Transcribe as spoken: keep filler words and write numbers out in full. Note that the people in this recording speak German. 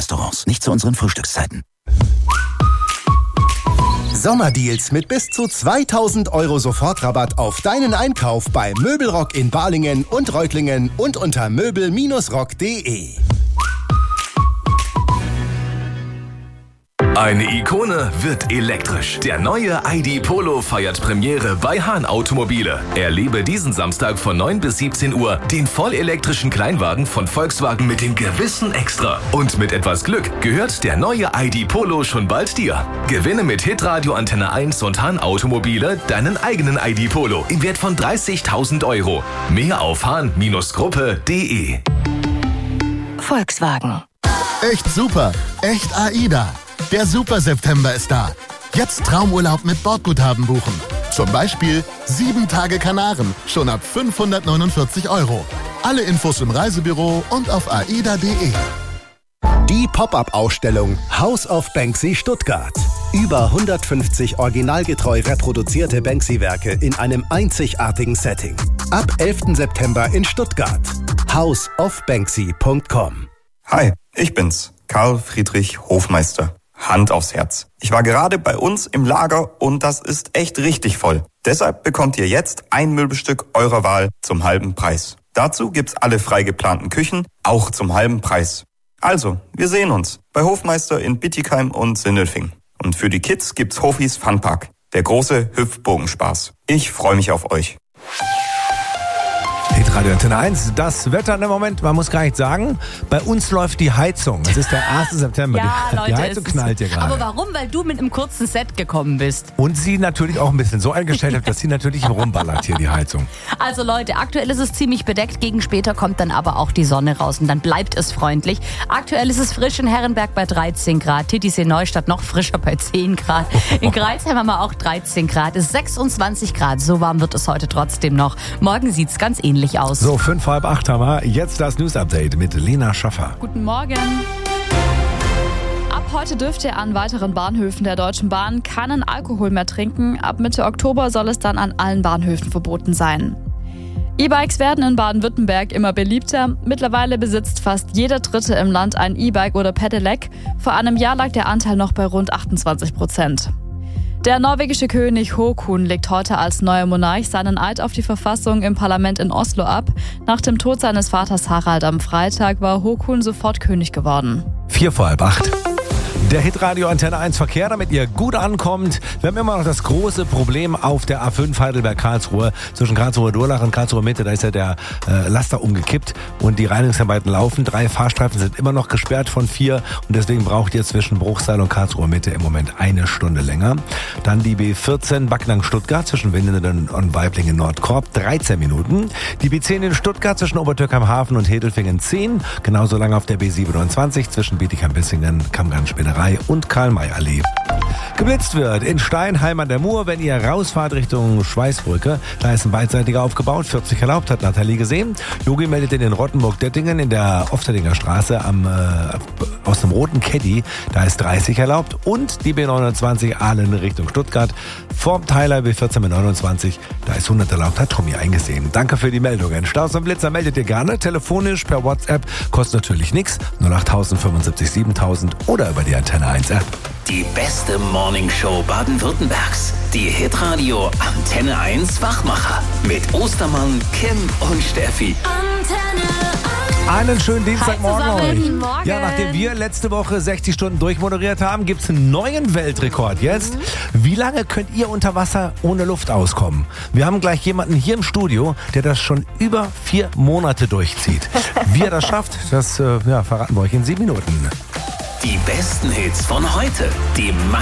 Restaurants. Nicht zu unseren Frühstückszeiten. Sommerdeals mit bis zu zweitausend Euro Sofortrabatt auf deinen Einkauf bei Möbelrock in Balingen und Reutlingen und unter möbel Bindestrich rock punkt de. Eine Ikone wird elektrisch. Der neue I D Polo feiert Premiere bei Hahn Automobile. Erlebe diesen Samstag von neun bis siebzehn Uhr den vollelektrischen Kleinwagen von Volkswagen mit dem gewissen Extra. Und mit etwas Glück gehört der neue I D Polo schon bald dir. Gewinne mit Hitradio Antenne eins und Hahn Automobile deinen eigenen I D Polo im Wert von dreißigtausend Euro. Mehr auf hahn Gruppe punkt de. Volkswagen. Echt super. Echt AIDA. Der Super September ist da. Jetzt Traumurlaub mit Bordguthaben buchen. Zum Beispiel sieben Tage Kanaren, schon ab fünfhundertneunundvierzig Euro. Alle Infos im Reisebüro und auf aida punkt de. Die Pop-up-Ausstellung House of Banksy Stuttgart. Über hundertfünfzig originalgetreu reproduzierte Banksy-Werke in einem einzigartigen Setting. Ab elften September in Stuttgart. house of banksy punkt com. Hi, ich bin's, Karl Friedrich Hofmeister. Hand aufs Herz. Ich war gerade bei uns im Lager und das ist echt richtig voll. Deshalb bekommt ihr jetzt ein Möbelstück eurer Wahl zum halben Preis. Dazu gibt's alle frei geplanten Küchen, auch zum halben Preis. Also, wir sehen uns bei Hofmeister in Bittigheim und Sindelfing. Und für die Kids gibt's Hofis Funpark, der große Hüpfbogenspaß. Ich freue mich auf euch. Hitradio Antenne eins, das Wetter im Moment, man muss gar nicht sagen, bei uns läuft die Heizung. Es ist der erste September, ja, die, Leute, die Heizung knallt hier gerade. Aber warum? Weil du mit einem kurzen Set gekommen bist. Und sie natürlich auch ein bisschen so eingestellt hat, dass sie natürlich rumballert hier, die Heizung. Also Leute, aktuell ist es ziemlich bedeckt, gegen später kommt dann aber auch die Sonne raus und dann bleibt es freundlich. Aktuell ist es frisch in Herrenberg bei dreizehn Grad, Titisee Neustadt noch frischer bei zehn Grad. In Greizheim haben wir auch dreizehn Grad, es ist sechsundzwanzig Grad, so warm wird es heute trotzdem noch. Morgen sieht es ganz ähnlich aus. So, fünf, halb acht haben wir. Jetzt das News-Update mit Lena Schaffer. Guten Morgen. Ab heute dürft ihr an weiteren Bahnhöfen der Deutschen Bahn keinen Alkohol mehr trinken. Ab Mitte Oktober soll es dann an allen Bahnhöfen verboten sein. E-Bikes werden in Baden-Württemberg immer beliebter. Mittlerweile besitzt fast jeder Dritte im Land ein E-Bike oder Pedelec. Vor einem Jahr lag der Anteil noch bei rund achtundzwanzig Prozent. Der norwegische König Håkon legt heute als neuer Monarch seinen Eid auf die Verfassung im Parlament in Oslo ab. Nach dem Tod seines Vaters Harald am Freitag war Håkon sofort König geworden. Vier vor halb acht. Der Hitradio Antenne eins Verkehr, damit ihr gut ankommt. Wir haben immer noch das große Problem auf der A fünf Heidelberg-Karlsruhe. Zwischen Karlsruhe-Durlach und Karlsruhe-Mitte, da ist ja der äh, Laster umgekippt und die Reinigungsarbeiten laufen. Drei Fahrstreifen sind immer noch gesperrt von vier und deswegen braucht ihr zwischen Bruchsal und Karlsruhe-Mitte im Moment eine Stunde länger. Dann die B vierzehn Backnang-Stuttgart zwischen Winnenden und Weiblingen-Nordkorb, dreizehn Minuten. Die B zehn in Stuttgart zwischen Obertürkheim-Hafen und Hedelfingen, zehn. Genauso lange auf der B siebenundzwanzig zwischen Bietigheim-Bissingen, Kammgarn-Spinnerei und Karl-May-Allee. Geblitzt wird in Steinheim an der Mur, wenn ihr rausfahrt Richtung Schweißbrücke. Da ist ein beidseitiger aufgebaut, vierzig erlaubt, hat Nathalie gesehen. Jogi meldet in den Rottenburg-Dettingen in der Ofterdinger Straße am, äh, aus dem roten Caddy. Da ist dreißig erlaubt. Und die B neunundzwanzig Aalen Richtung Stuttgart. Vorm Teiler B vierzehn mit neunundzwanzig. Da ist hundert erlaubt, hat Tommy eingesehen. Danke für die Meldungen. Staus und Blitzer meldet ihr gerne. Telefonisch, per WhatsApp. Kostet natürlich nichts. null acht null null fünfundsiebzig siebentausend oder über die Antenne eins App. Die beste Morningshow Baden-Württembergs. Die Hitradio Antenne eins Wachmacher. Mit Ostermann, Kim und Steffi. Antenne eins. Einen schönen Dienstagmorgen Hi euch. zusammen. Morgen. Ja, nachdem wir letzte Woche sechzig Stunden durchmoderiert haben, gibt es einen neuen Weltrekord jetzt. Mhm. Wie lange könnt ihr unter Wasser ohne Luft auskommen? Wir haben gleich jemanden hier im Studio, der das schon über vier Monate durchzieht. Wie er das schafft, das äh, ja, verraten wir euch in sieben Minuten. Die besten Hits von heute. Die